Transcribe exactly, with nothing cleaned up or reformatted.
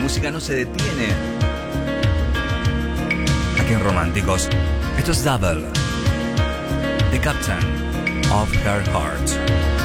música no se detiene. Aquí en Románticos, esto es Double, The Captain of Her Heart.